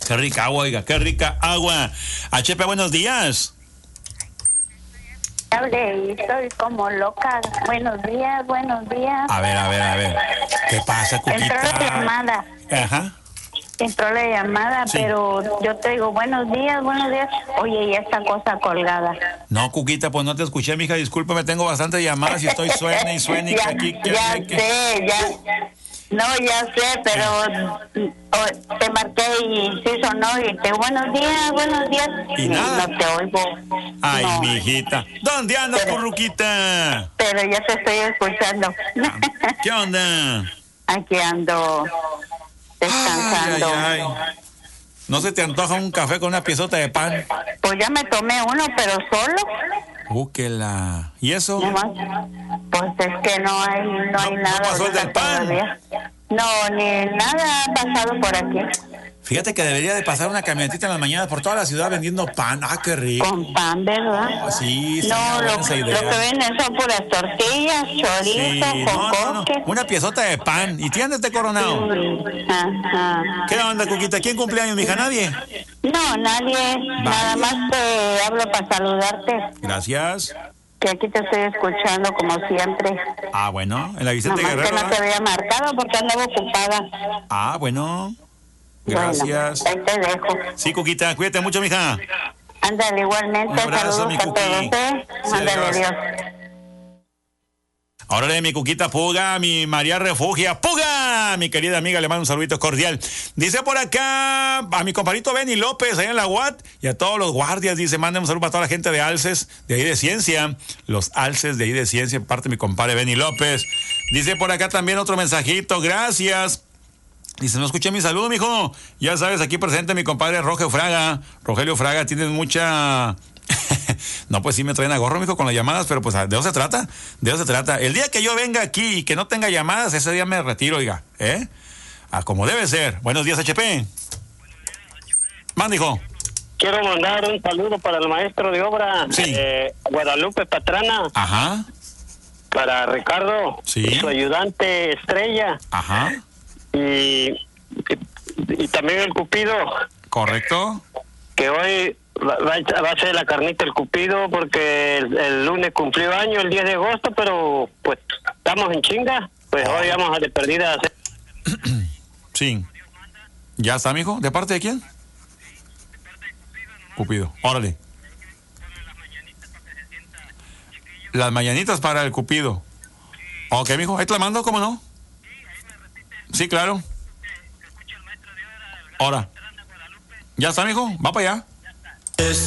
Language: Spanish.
Qué rica agua, oiga, qué rica agua. HP, buenos días. Estoy como loca. Buenos días, buenos días. A ver. ¿Qué pasa, Cuquita? Entró la llamada. Ajá. Entró la llamada, Sí. pero yo te digo, buenos días, buenos días. Oye, y esta cosa colgada. No, Cuquita, pues no te escuché, mija, discúlpame, tengo bastantes llamadas y estoy suene y suene y Ya, aquí. ya sé, ya. No, ya sé, pero te marqué y sí sonó y te buenos días. Y nada. No te oigo. Ay, No, mijita. ¿Dónde andas, Pero- curruquita? pero ya te estoy escuchando. ¿Qué onda? Aquí ando descansando. Ay. ¿No se te antoja un café con una piezota de pan? Pues ya me tomé uno, pero solo. Búsquela. ¿Y eso? Nomás, pues es que no hay No nada. pasó el ahorita del pan. todavía. No, ni nada ha pasado por aquí. Fíjate que debería de pasar una camionetita en las mañanas por toda la ciudad vendiendo pan. ¡Ah, qué rico! Con pan, ¿verdad? Sí, No, sería buena lo esa idea. que venden son puras tortillas, chorizo, Sí, con no. Una piezota de pan. ¿Y tienes de Coronado? Ajá. ¿Qué onda, Cuquita? ¿Quién cumpleaños, mija? ¿Nadie? No, nadie. Nada más te hablo para saludarte. Gracias. Que aquí te estoy escuchando como siempre. Ah, bueno. En la Vicente Nada más que Guerrero. no te había marcado porque andaba ocupada. Ah, bueno. Gracias. Bueno, ahí te dejo. Sí, Cuquita, cuídate mucho, mija. Ándale, igualmente. Un abrazo, Saludos mi a Cuqui. todos, ¿eh? Sí, Ándale, adiós. Dios. Órale, mi Cuquita Puga, mi María Refugia Puga, mi querida amiga, le mando un saludito cordial. Dice por acá a mi compadrito Benny López, allá en la UAT, y a todos los guardias, dice, manden un saludo para toda la gente de Alces, de ahí de Ciencia, los Alces de ahí de Ciencia, parte de mi compadre Benny López. Dice por acá también otro mensajito, gracias. Dice, no escuché mi saludo, mijo. Ya sabes, aquí presente mi compadre Rogelio Fraga, tienes mucha... No, pues sí me traen a gorro, mijo, con las llamadas, pero pues de eso se trata. El día que yo venga aquí y que no tenga llamadas, ese día me retiro, oiga, ¿eh? Como debe ser. Buenos días, HP. Manda, hijo. Quiero mandar un saludo para el maestro de obra, Sí. Guadalupe Patrana, Ajá, para Ricardo, Sí. y su ayudante Estrella, ajá, y también el Cupido, correcto. que hoy va a ser la carnita el Cupido, porque el lunes cumplió año, el 10 de agosto, pero pues estamos en chinga, pues hoy vamos a de perdida a hacer. Sí. ¿Ya está, mijo? ¿De parte de quién? Cupido. Órale. Las mañanitas para el Cupido. Ok, mijo, ahí te la mando, ¿cómo no? Sí, claro. Ahora. ¿Ya está, mijo? Va para allá.